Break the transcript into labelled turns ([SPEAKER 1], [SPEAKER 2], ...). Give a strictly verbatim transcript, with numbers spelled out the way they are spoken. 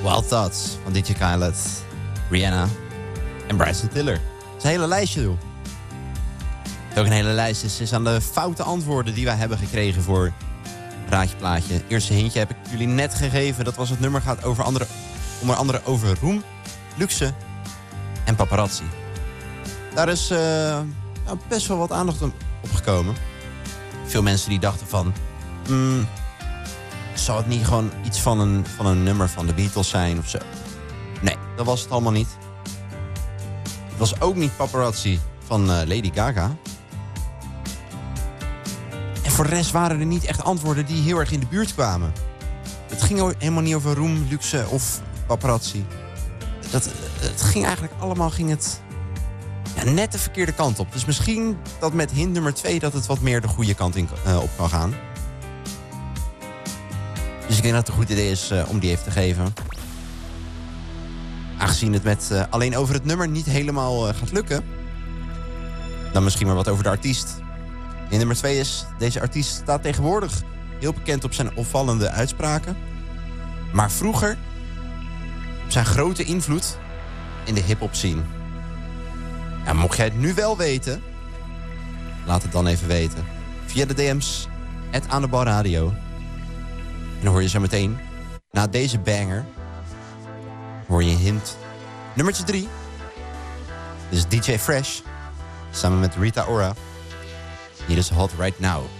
[SPEAKER 1] Wild Thoughts van D J Khaled, Rihanna en Bryson Tiller. Dat is een hele lijstje, joh. Het is ook een hele lijst. Het is aan de foute antwoorden die wij hebben gekregen voor Raadje Plaatje. Het eerste hintje heb ik jullie net gegeven. Dat was het nummer gaat over andere, onder andere over roem, luxe en paparazzi. Daar is uh, nou, best wel wat aandacht op gekomen. Veel mensen die dachten van... Mm, zou het niet gewoon iets van een, van een nummer van de Beatles zijn of zo? Nee, dat was het allemaal niet. Het was ook niet paparazzi van uh, Lady Gaga. En voor de rest waren er niet echt antwoorden die heel erg in de buurt kwamen. Het ging helemaal niet over roem, luxe of paparazzi. Dat, het ging eigenlijk allemaal ging het, ja, net de verkeerde kant op. Dus misschien dat met hint nummer twee dat het wat meer de goede kant in, uh, op kan gaan. Dus ik denk dat het een goed idee is uh, om die even te geven. Aangezien het met uh, alleen over het nummer niet helemaal uh, gaat lukken. Dan misschien maar wat over de artiest. In nummer twee is, deze artiest staat tegenwoordig heel bekend op zijn opvallende uitspraken. Maar vroeger op zijn grote invloed in de hip-hop scene. Ja, mocht jij het nu wel weten, laat het dan even weten. Via de D M's, at Aan de Bal Radio. En dan hoor je zo meteen, na deze banger, hoor je een hint. Nummertje drie. Dit is D J Fresh, samen met Rita Ora. Hier is Hot Right Now.